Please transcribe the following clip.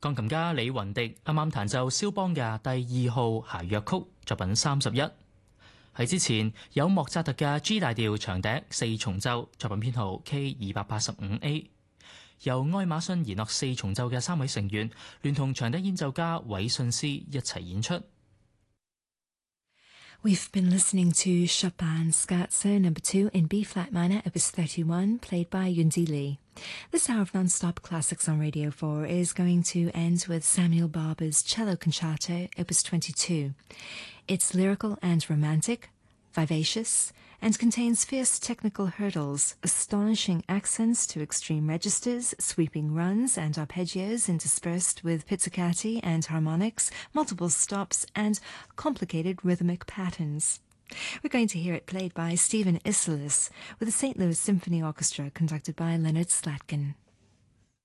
鋼琴家李雲迪啱啱彈奏肖邦嘅第2號諧謔曲作品31。喺之前有莫扎特嘅 G 大調長笛4重奏作品編號 K285A， 由愛馬遜弦樂4重奏嘅3位成員聯同長笛演奏家韋信斯一齊演出。 We've been listening to Chopin's Scherzo No. 2 in B-flat minor, Opus 31, played by Yundi Lee. This hour of non-stop classics on Radio 4 is going to end with Samuel Barber's Cello Concerto, Opus 22. It's lyrical and romantic, vivacious, and contains fierce technical hurdles, astonishing accents to extreme registers, sweeping runs and arpeggios interspersed with pizzicati and harmonics, multiple stops, and complicated rhythmic patterns. We're going to hear it played by Stephen Isserlis with the St. Louis Symphony Orchestra conducted by Leonard Slatkin.